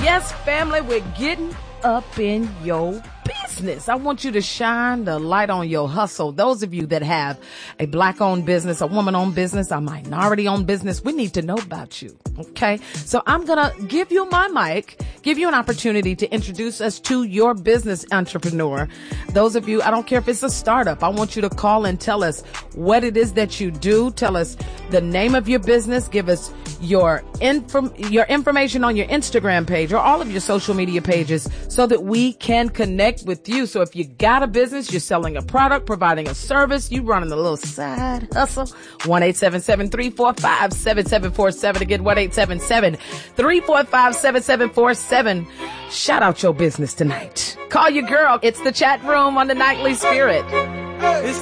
Yes, family, we're getting up in your business. I want you to shine the light on your hustle. Those of you that have a Black-owned business, a woman-owned business, a minority-owned business, we need to know about you, okay? So I'm going to give you my mic, give you an opportunity to introduce us to your business entrepreneur. Those of you, I don't care if it's a startup, I want you to call and tell us what it is that you do. Tell us the name of your business. Give us your information on your Instagram page or all of your social media pages so that we can connect with you. So if you got a business, you're selling a product, providing a service, you running a little side hustle, 1-877-345-7747. Again, 1-877-345-7747. Shout out your business tonight. Call your girl. It's the chat room on the Nightly Spirit.